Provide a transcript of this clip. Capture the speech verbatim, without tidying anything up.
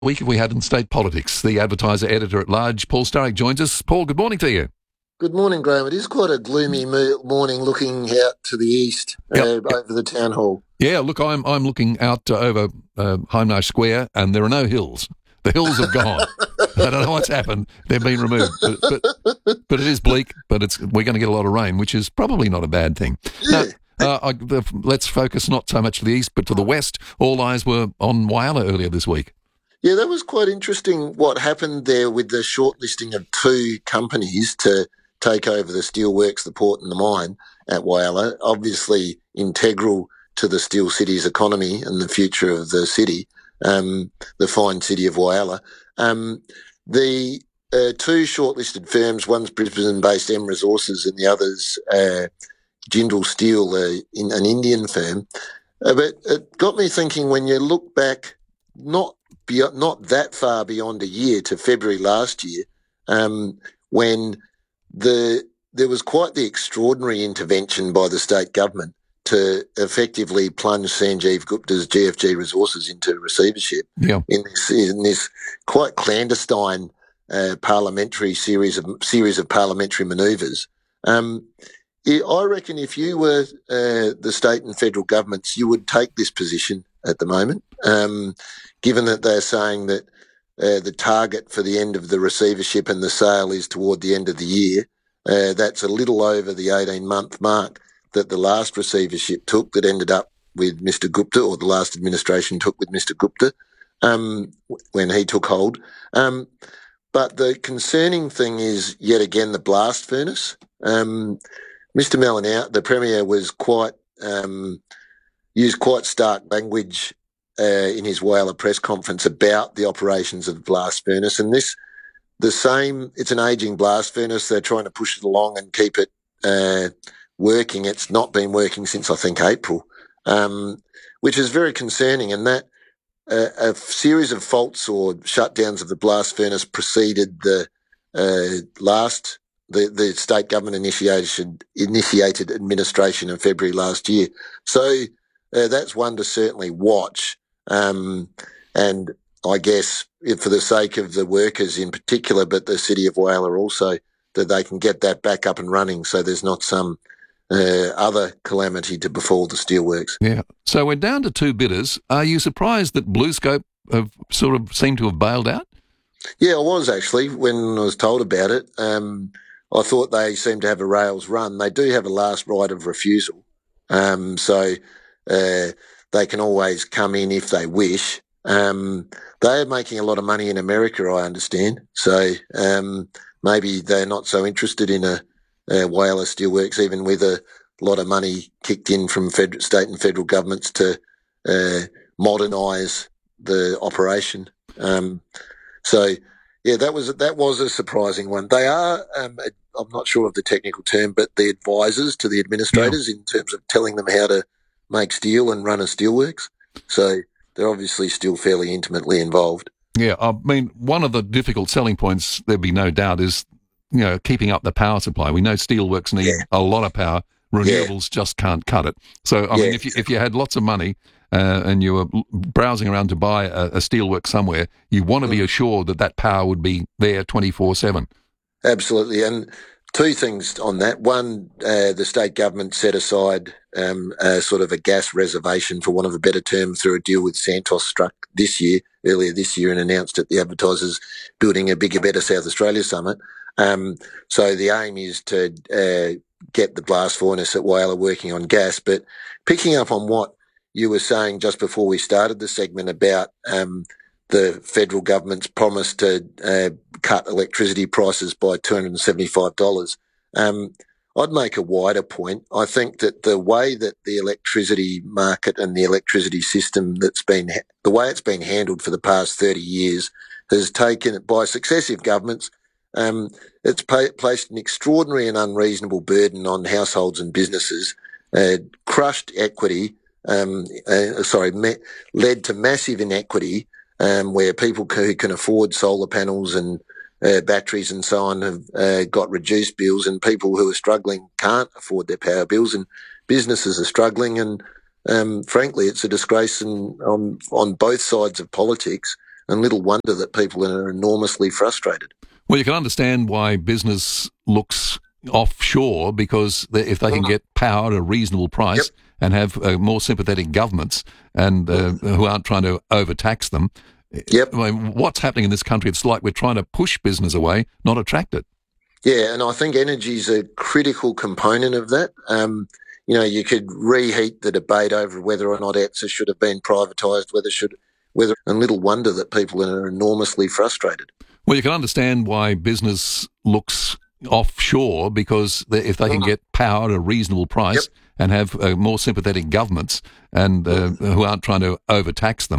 Week have we had in state politics? The Advertiser editor-at-large, Paul Sturrock, joins us. Paul, good morning to you. Good morning, Graham. It is quite a gloomy mo- morning looking out to the east Yep, uh, yep. over the town hall. Yeah, look, I'm I'm looking out uh, over uh, Hindmarsh Square, and there are no hills. The hills have gone. I don't know what's happened. They've been removed, but but, but it is bleak. But it's we're going to get a lot of rain, which is probably not a bad thing. Yeah. Now, uh, I, the, let's focus not so much to the east, but to the west. All eyes were on Whyalla earlier this week. Yeah, that was quite interesting what happened there with the shortlisting of two companies to take over the steelworks, the port and the mine at Whyalla, obviously integral to the Steel City's economy and the future of the city, um, the fine city of Whyalla. Um, the uh, two shortlisted firms, one's Brisbane-based M Resources and the other's uh, Jindal Steel, uh, in, an Indian firm. Uh, but it got me thinking when you look back, not Beyond, not that far beyond a year to February last year, um, when the there was quite the extraordinary intervention by the state government to effectively plunge Sanjeev Gupta's G F G Resources into receivership Yeah. in this in this quite clandestine uh, parliamentary series of series of parliamentary manoeuvres. Um, I reckon if you were uh, the state and federal governments, you would take this position at the moment, um, given that they're saying that uh, the target for the end of the receivership and the sale is toward the end of the year. Uh, that's a little over the eighteen-month mark that the last receivership took that ended up with Mister Gupta, or the last administration took with Mister Gupta um, when he took hold. Um, but the concerning thing is, yet again, the blast furnace. Um, Mister Malinowski, the Premier, was quite um, used quite stark language uh, in his Whyalla press conference about the operations of the blast furnace. And this, the same, it's an ageing blast furnace. They're trying to push it along and keep it uh, working. It's not been working since, I think, April, um, which is very concerning. And that uh, a series of faults or shutdowns of the blast furnace preceded the uh, last The, the state government initiated, initiated administration in February last year. So uh, that's one to certainly watch. Um, and I guess if for the sake of the workers in particular, but the city of Whyalla also, that they can get that back up and running so there's not some uh, other calamity to befall the steelworks. Yeah. So we're down to two bidders. Are you surprised that BlueScope have sort of seemed to have bailed out? Yeah, I was actually when I was told about it. Um, I thought they seemed to have a rails run. They do have a last right of refusal, um, so uh, they can always come in if they wish. Um, they are making a lot of money in America, I understand. So um, maybe they're not so interested in a, a Whyalla Steelworks, even with a lot of money kicked in from federal, state and federal governments to uh, modernise the operation. Um, so. Yeah, that was that was a surprising one. They are, um, I'm not sure of the technical term, but the advisors to the administrators yeah. in terms of telling them how to make steel and run a steelworks. So they're obviously still fairly intimately involved. Yeah, I mean, one of the difficult selling points, there'd be no doubt, is you know keeping up the power supply. We know steelworks need yeah. a lot of power. Renewables yeah. just can't cut it. So, I yeah. mean, if you, if you had lots of money uh, and you were browsing around to buy a, a steelwork somewhere, you want to be assured that that power would be there twenty-four seven. Absolutely. And two things on that. One, uh, the state government set aside um, a sort of a gas reservation, for want of a better term, through a deal with Santos struck this year, earlier this year, and announced at the Advertisers building a Bigger, Better South Australia Summit. Um, so the aim is to uh, get the blast furnace at Whyalla working on gas. But picking up on what you were saying just before we started the segment about um, the federal government's promise to uh, cut electricity prices by two hundred seventy-five dollars, um, I'd make a wider point. I think that the way that the electricity market and the electricity system that's been, the way it's been handled for the past thirty years has taken, by successive governments, Um, it's pay, placed an extraordinary and unreasonable burden on households and businesses, uh, crushed equity, um, uh, sorry, me, led to massive inequity, um, where people who can afford solar panels and uh, batteries and so on have uh, got reduced bills, and people who are struggling can't afford their power bills, and businesses are struggling. And um, frankly, it's a disgrace in, on on both sides of politics. And little wonder that people are enormously frustrated. Well, you can understand why business looks offshore, because they, if they can get power at a reasonable price Yep. and have uh, more sympathetic governments and uh, who aren't trying to overtax them. Yep. I mean, what's happening in this country? It's like we're trying to push business away, not attract it. Yeah, and I think energy is a critical component of that. Um, you know, you could reheat the debate over whether or not E T S A should have been privatised, whether should, whether, and little wonder that people are enormously frustrated. Well, you can understand why business looks offshore, because they, if they can get power at a reasonable price Yep. and have uh, more sympathetic governments and uh, who aren't trying to overtax them.